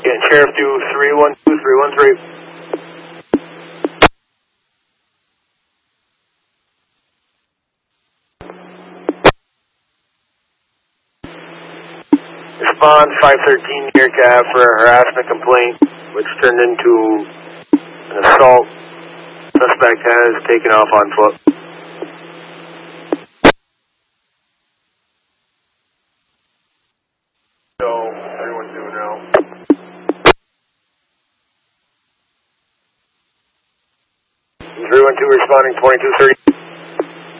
Yeah, Sheriff to 312, 313. Respond 513 near cab for a harassment complaint, which turned into an assault. Suspect has taken off on foot. So, everyone's doing now. 312 responding 2230.